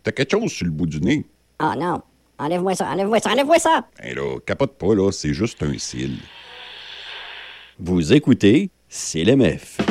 T'as quelque chose sur le bout du nez. Oh non. Enlève-moi ça, enlève-moi ça, enlève-moi ça! Ben là, capote pas, là, c'est juste un cil. Vous écoutez CLMF.